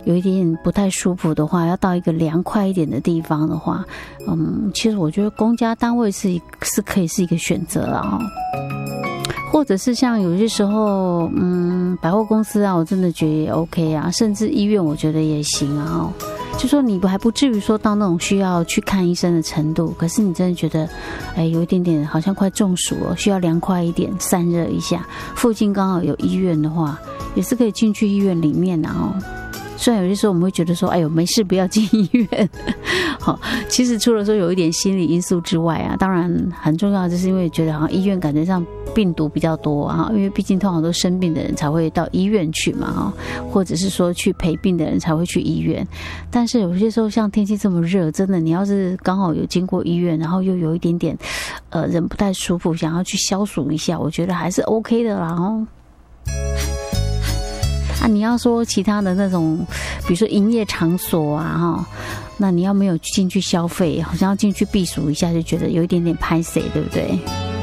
有一点不太舒服的话，要到一个凉快一点的地方的话，其实我觉得公家单位是可以是一个选择啦。或者是像有些时候，百货公司啊，我真的觉得也 OK 啊，甚至医院我觉得也行啊。就说你还不至于说到那种需要去看医生的程度，可是你真的觉得，有一点点好像快中暑了，需要凉快一点，散热一下。附近刚好有医院的话，也是可以进去医院里面啊。虽然有些时候我们会觉得说，哎呦，没事，不要进医院。好，其实除了说有一点心理因素之外啊，当然很重要，就是因为觉得好像医院感觉上病毒比较多啊，因为毕竟通常都生病的人才会到医院去嘛，或者是说去陪病的人才会去医院。但是有些时候像天气这么热，真的你要是刚好有经过医院，然后又有一点点人不太舒服，想要去消暑一下，我觉得还是 OK 的啦哦。你要说其他的那种，比如说营业场所啊，那你要没有进去消费，好像要进去避暑一下，就觉得有一点点拍谁，对不对？